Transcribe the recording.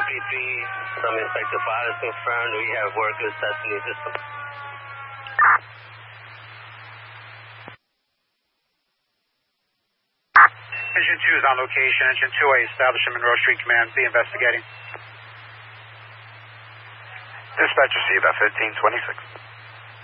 Copy 3, some inspector file is confirmed. We have workers testing the system. Engine 2 is on location. Engine 2A, establishing Monroe Street Command. Be investigating. Dispatcher, see about 1526.